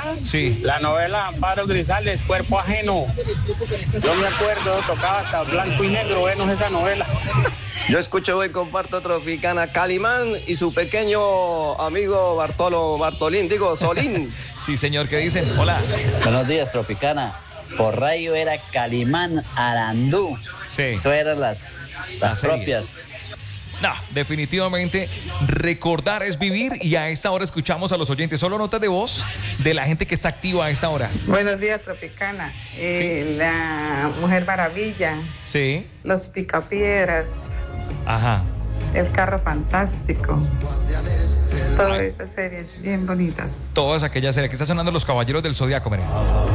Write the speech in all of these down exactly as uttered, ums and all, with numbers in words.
Sí. La novela Amparo Grisales, Cuerpo Ajeno. Yo me acuerdo, tocaba hasta blanco y negro, bueno, esa novela. Yo escucho hoy, comparto Tropicana, Calimán y su pequeño amigo Bartolo, Bartolín, digo, Solín. Sí, señor, ¿qué dicen? Hola. Buenos días, Tropicana. Por radio era Calimán, Arandú. Sí. Eso eran las, las propias. No, definitivamente recordar es vivir, y a esta hora escuchamos a los oyentes. Solo notas de voz de la gente que está activa a esta hora. Buenos días, Tropicana. Eh, sí. La Mujer Maravilla. Sí. Los Picapiedras. Ajá. El Carro Fantástico. Todas esas series bien bonitas. Todas aquellas series que está sonando Los Caballeros del Zodiaco, miren.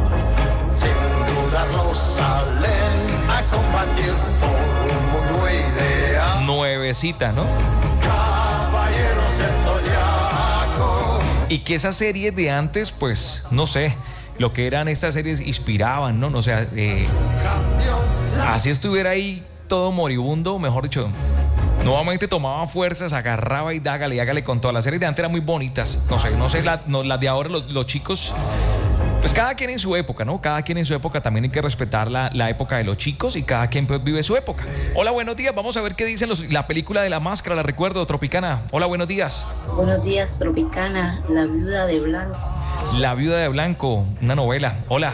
Sin dudarlo salen a combatir por un mundo ideal. Nuevecita, ¿no? Caballeros del Zodiaco. Y que esas series de antes, pues, no sé, lo que eran estas series inspiraban, ¿no? O sea, eh, así estuviera ahí todo moribundo, mejor dicho, nuevamente tomaba fuerzas, agarraba y dágale, y hágale con todas. Las series de antes eran muy bonitas, no sé, no sé, la, no, las de ahora, los, los chicos, pues cada quien en su época, ¿no? Cada quien en su época, también hay que respetar la, la época de los chicos, y cada quien pues vive su época. Hola, buenos días, vamos a ver qué dicen los, la película de La Máscara, la recuerdo, Tropicana. Hola, buenos días. Buenos días, Tropicana, La Viuda de Blanco. La Viuda de Blanco, una novela. Hola.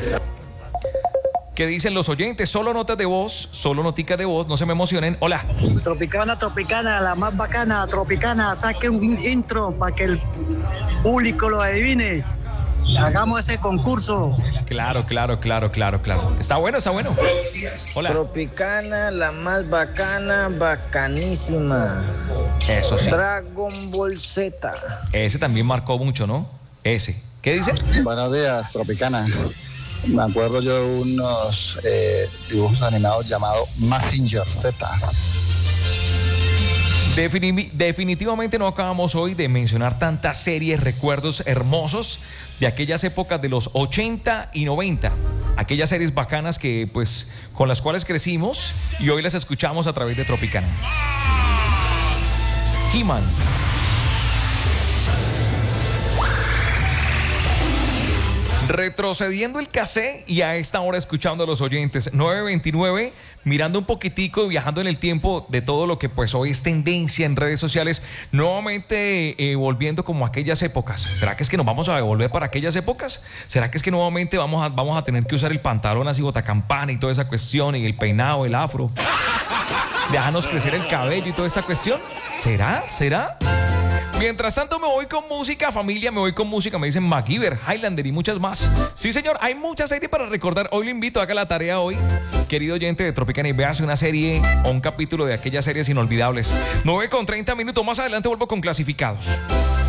¿Qué dicen los oyentes? Solo notas de voz, solo noticas de voz, no se me emocionen. Hola. Tropicana, Tropicana, la más bacana, Tropicana, saque un intro para que el público lo adivine. Hagamos ese concurso. Claro, claro, claro, claro, claro. Está bueno, está bueno. Hola. Tropicana, la más bacana, bacanísima. Eso sí. Dragon Ball Z. Ese también marcó mucho, ¿no? Ese. ¿Qué dice? Buenos días, Tropicana. Me acuerdo yo de unos eh, dibujos animados llamados Mazinger Z. Defini- definitivamente no acabamos hoy de mencionar tantas series, recuerdos hermosos de aquellas épocas de los ochenta y noventa. Aquellas series bacanas que, pues, con las cuales crecimos y hoy las escuchamos a través de Tropicana. He-Man. Retrocediendo el cassette y a esta hora escuchando a los oyentes. Nueve veintinueve, mirando un poquitico y viajando en el tiempo de todo lo que pues hoy es tendencia en redes sociales. Nuevamente eh, volviendo como a aquellas épocas. ¿Será que es que nos vamos a devolver para aquellas épocas? ¿Será que es que nuevamente vamos a, vamos a tener que usar el pantalón así botacampana y toda esa cuestión, y el peinado, el afro? Dejarnos crecer el cabello y toda esta cuestión. ¿Será? ¿Será? Mientras tanto me voy con música, familia, me voy con música. Me dicen MacGyver, Highlander y muchas más. Sí, señor, hay muchas series para recordar. Hoy lo invito, haga la tarea hoy, querido oyente de Tropicana, y véase una serie o un capítulo de aquellas series inolvidables. nueve con treinta minutos, más adelante vuelvo con clasificados.